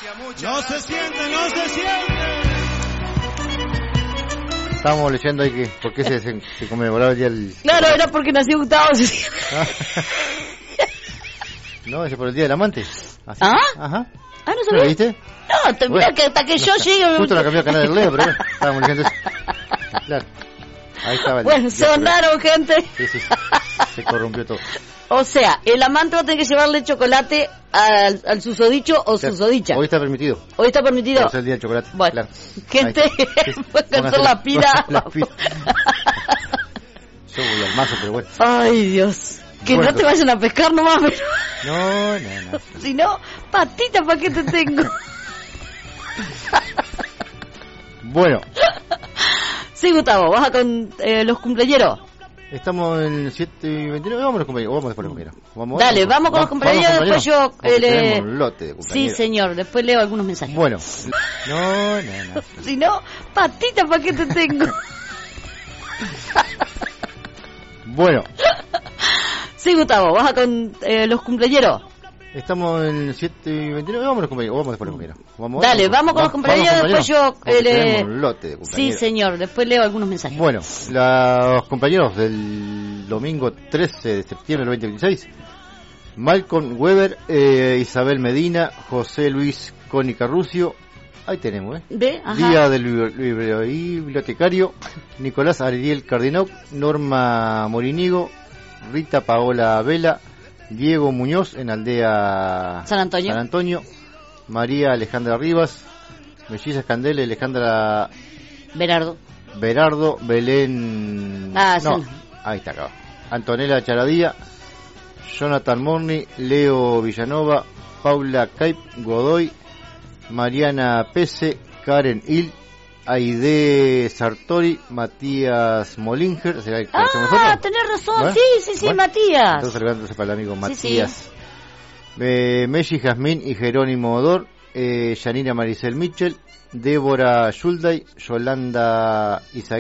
No se siente. Estábamos leyendo ahí que por qué se conmemoraba el día del... Claro, era porque nació Gustavo. No, ese por el día del amante. Así. ¿Ah? Ajá. Ah, ¿no ¿Lo sabía? viste? No, mira que hasta que yo llegue... Justo la cambió a Canal del Leo, pero estábamos leyendo eso. Claro. Ahí estaba el... Bueno, sonaron, gente. Sí. Se corrompió todo. O sea, el amante va a tener que llevarle chocolate al susodicho o susodicha. Hoy está permitido. Hoy está permitido. Es el día del chocolate. Bueno, claro. gente, pueden hacer la pila. Yo voy al mazo, pero bueno. Ay, Dios. Que Bueno, no te vayan a pescar nomás, pero... No. Si no, patita, ¿para qué te tengo? Bueno. Sí, Gustavo, vas con los cumpleañeros. Estamos en 7:29. Vamos a los compañeros. Vamos después de los compañeros. Dale, vamos con los compañeros. Después yo... tenemos un lote de sí, compañeros. señor. Después leo algunos mensajes. Bueno. No. Si no, patita, ¿para qué te tengo? Bueno. Sí, Gustavo, vas con los cumpleaños. Estamos en 7:29. Vamos a los compañeros. Vamos después de los compañeros. Dale, vamos con los compañeros. Después yo... tenemos un lote de compañeros. sí, señor. Después leo algunos mensajes. Bueno, los compañeros del domingo 13 de septiembre del 2026. Malcolm Weber, Isabel Medina, José Luis Coni Carrucio. Ahí tenemos, ¿Ve? Ajá. Día del bibliotecario. Nicolás Ariel Cardinaux, Norma Morinigo, Rita Paola Vela, Diego Muñoz en Aldea San Antonio. María Alejandra Rivas, Mellizas Candela, Alejandra Berardo, Belén... Sí. Ahí está acá. Antonella Charadía, Jonathan Morni, Leo Villanova, Paula Caip Godoy, Mariana Pese, Karen Hill, Aide Sartori, Matías Molinger. ¿Será el que conocemos nosotros? Tenés razón. ¿Bueno? Sí, bueno, Matías. Entonces saludándose para el amigo Matías. Sí. Meshi Jazmín y Jerónimo Odor, Yanina Maricel Mitchell, Débora Yulday, Yolanda Isaí.